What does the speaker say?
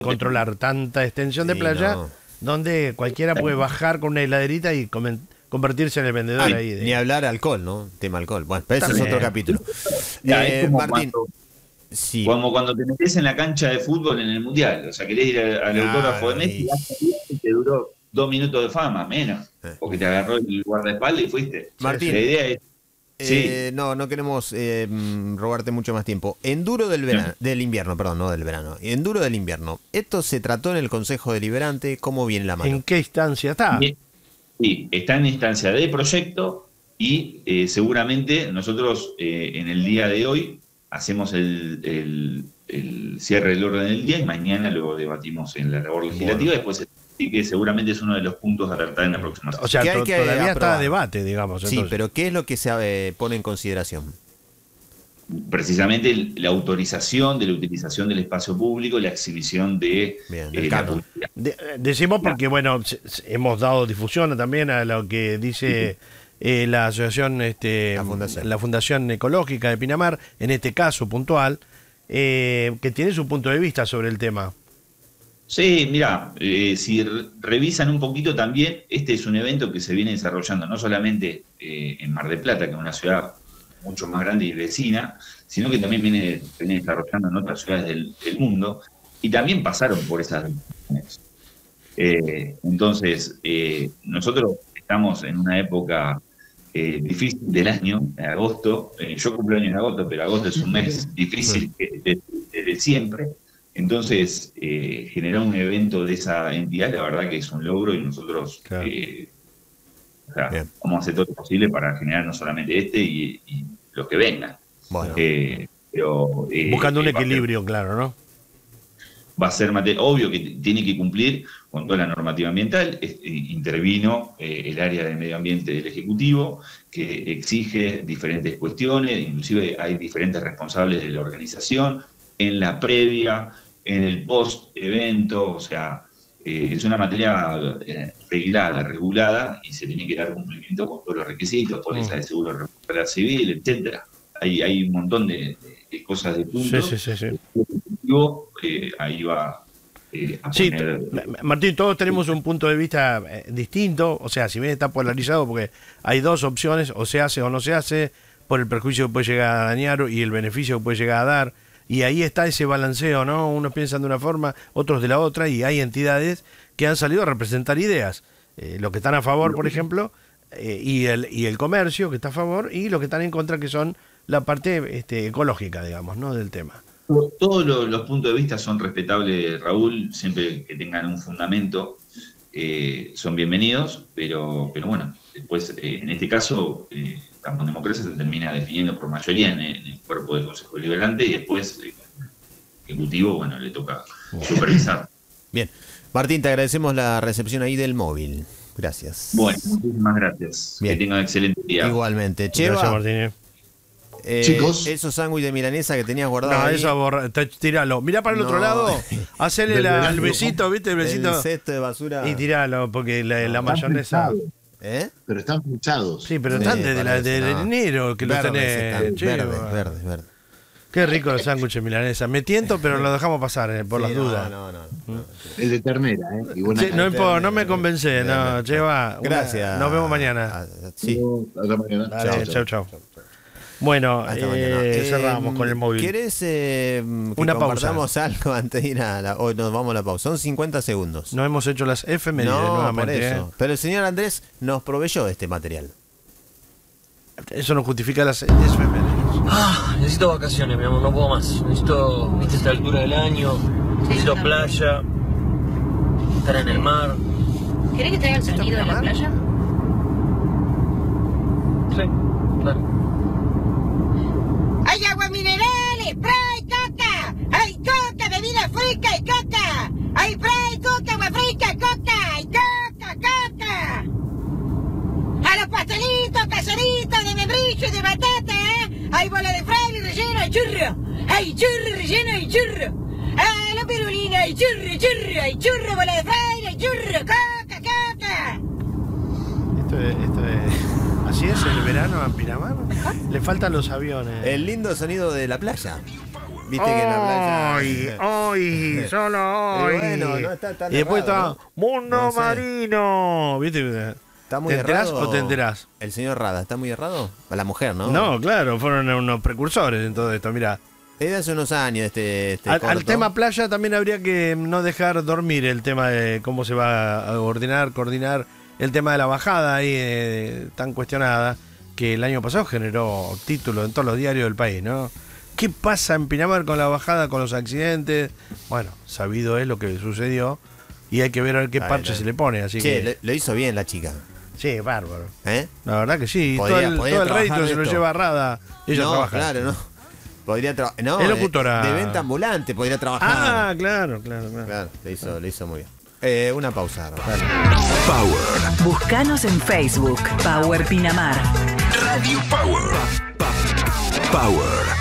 controlar tanta extensión de Sí, playa no. donde cualquiera puede bajar con una heladerita y convertirse en el vendedor Ay, ahí. ni hablar alcohol, ¿no? Tema alcohol. Bueno, pero ese es También. otro capítulo. Ya, es como Martín, sí. como cuando te metés en la cancha de fútbol en el Mundial. O sea, querés ir al autógrafo de Messi y te duró 2 minutos de fama, menos. Porque te agarró el guardaespaldas y fuiste. Martín, La idea es... no queremos robarte mucho más tiempo. Enduro del verano, del invierno, perdón, no del verano. Enduro del invierno. ¿Esto se trató en el Consejo Deliberante? ¿Cómo viene la mano? ¿En qué instancia está? Sí, está en instancia de proyecto y seguramente nosotros en el día de hoy hacemos el cierre del orden del día y mañana lo debatimos en la labor legislativa. Después sí que seguramente es uno de los puntos a tratar en la próxima sesión. O sea, todavía está aprobar? a debate, digamos. Sí, Entonces. pero ¿qué es lo que se pone en consideración? Precisamente la autorización de la utilización del espacio público, la exhibición de la publicidad. Decimos porque, bueno, hemos dado difusión también a lo que dice la asociación, la Fundación Ecológica de Pinamar, en este caso puntual, que tiene su punto de vista sobre el tema. Sí, mira, si revisan un poquito también, este es un evento que se viene desarrollando no solamente en Mar del Plata, que es una ciudad mucho más grande y vecina, sino que también viene desarrollando en otras ciudades del mundo, y también pasaron por esas decisiones. Entonces, nosotros estamos en una época difícil del año, en agosto. Yo cumplo años en agosto, pero agosto es un mes difícil desde siempre. Entonces, generar un evento de esa entidad, la verdad que es un logro, y nosotros vamos a hacer todo lo posible para generar no solamente y los que vengan. Bueno. Pero, buscando un equilibrio, claro, ¿no? Va a ser obvio que tiene que cumplir con toda la normativa ambiental. Intervino el área de medio ambiente del Ejecutivo, que exige diferentes cuestiones, inclusive hay diferentes responsables de la organización, en la previa, en el post-evento, o sea, es una materia reglada, regulada, y se tiene que dar cumplimiento con todos los requisitos, póliza de seguro responsabilidad civil, etcétera. Hay un montón de cosas de puntos. Sí. Ahí va a poner... Martín, todos tenemos un punto de vista distinto, o sea, si bien está polarizado, porque hay dos opciones, o se hace o no se hace, por el perjuicio que puede llegar a dañar y el beneficio que puede llegar a dar. Y ahí está ese balanceo, ¿no? Unos piensan de una forma, otros de la otra, y hay entidades que han salido a representar ideas. Los que están a favor, por ejemplo, y el comercio, que está a favor, y los que están en contra, que son la parte ecológica, digamos, ¿no? Del tema. Todos los puntos de vista son respetables, Raúl, siempre que tengan un fundamento, son bienvenidos, pero bueno, después, en este caso, Campo de Democracia se termina definiendo por mayoría en el cuerpo del Consejo Deliberante, y después el Ejecutivo, bueno, le toca supervisar. Bien. Martín, te agradecemos la recepción ahí del móvil. Gracias. Bueno, muchísimas gracias. Bien. Que tengan un excelente día. Igualmente. Cheva, gracias, Martín. Chicos, esos sándwiches de milanesa que tenías guardado No, ahí. eso tiralo. Mirá para el otro lado, hacele el besito, ¿viste? El besito. El cesto de basura. Y tiralo, porque la mayonesa... pero están pinchados. Sí, pero Sí, están desde parece, el no. enero que los tenés. Che, Verdes. Qué rico los sándwiches milanesa. Me tiento, pero lo dejamos pasar por las dudas. No. El de ternera, Y buena Sí, no me convencé, no, Cheva. Gracias. Nos vemos mañana. Sí. Hasta mañana. Dale, chau. Bueno, cerramos con el móvil. ¿Querés que compartamos algo antes de ir o nos vamos a la pausa? Son 50 segundos. No hemos hecho las efemérides nuevamente. Por eso. Pero el señor Andrés nos proveyó este material. Eso no justifica las efemérides. Necesito vacaciones, mi amor, no puedo más. Necesito, viste, esta altura del año. Necesito playa, estar en el mar. ¿Querés que traiga el sonido de la playa? Sí, claro. ¡Hay agua minerales! ¡Spray, coca! ¡Hay coca, bebida fresca y coca! ¡Hay spray, coca, agua fresca, coca! ¡Y coca! ¡A los pastelitos, caseritos de membrillo y de batata! ¡Hay bola de fraile relleno y churro! ¡Hay churro relleno y churro! ¡Ah, la pirulina! ¡Hay churro! ¡Hay churro, bola de fraile! ¡Hay churro! ¡Coca! Esto es... ¿Así es el verano en Pinamar? Le faltan los aviones. El lindo sonido de la playa. Viste que en la playa... Hoy, solo hoy. Bueno, no está tan y después errado, está Mundo No sé. Marino. ¿Viste? ¿Está muy ¿Te enterás errado? o te enterás? El señor Rada, ¿está muy errado? A la mujer, ¿no? No, claro, fueron unos precursores en todo esto, mirá. Es de hace unos años este Al corto. tema playa también habría que no dejar dormir el tema de cómo se va a coordinar el tema de la bajada ahí tan cuestionada, que el año pasado generó títulos en todos los diarios del país, ¿no? ¿Qué pasa en Pinamar con la bajada, con los accidentes? Bueno, sabido es lo que sucedió y hay que ver a ver qué parche se le pone, así Che, que... lo hizo bien la chica. Sí, bárbaro. ¿Eh? La verdad que sí, Podría todo el trabajar rédito de se lo esto. lleva a Rada, ella no, trabaja. claro, no. Podría trabajar. No, Es locutora. De venta ambulante, podría trabajar. Ah, claro. Claro, le hizo muy bien. Una pausa. Power. Búscanos en Facebook, Power Pinamar. Radio Power. Power.